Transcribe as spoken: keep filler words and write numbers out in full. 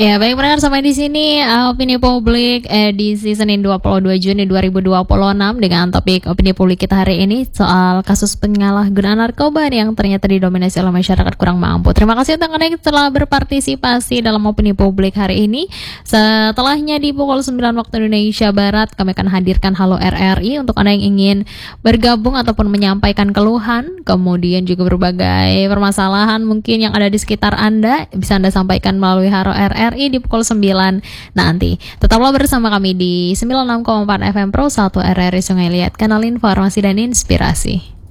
Ya, baik pendengar, sampai di sini uh, opini publik edisi Senin dua puluh dua Juni dua ribu dua puluh enam dengan topik opini publik kita hari ini soal kasus penyalahgunaan narkoba yang ternyata didominasi oleh masyarakat kurang mampu. Terima kasih untuk Anda yang telah berpartisipasi dalam opini publik hari ini. Setelahnya di pukul sembilan waktu Indonesia Barat kami akan hadirkan Halo R R I untuk Anda yang ingin bergabung ataupun menyampaikan keluhan, kemudian juga berbagai permasalahan mungkin yang ada di sekitar Anda bisa Anda sampaikan melalui Halo R R I di pukul sembilan nanti. Tetaplah bersama kami di sembilan puluh enam koma empat F M Pro satu R R I Sungai Liat, kanal informasi dan inspirasi.